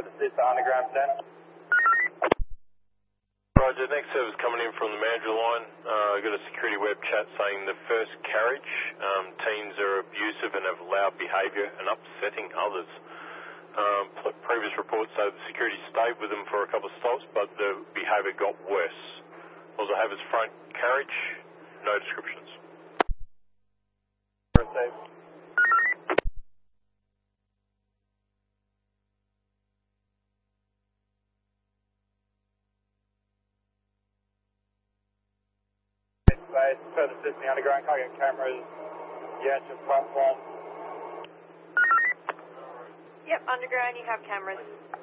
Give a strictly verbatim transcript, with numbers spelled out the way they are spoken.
further assist to underground ten. Roger, next service coming in from the manager line. Uh, got a security web chat saying the first carriage um, teens are abusive and have loud behaviour and upsetting others. Um, previous reports say the security stayed with them for a couple of stops, but the behaviour got worse. Also have his front carriage, no descriptions. Received. Space, further assist the underground, can't get cameras, the engine platform. Yep, underground, you have cameras.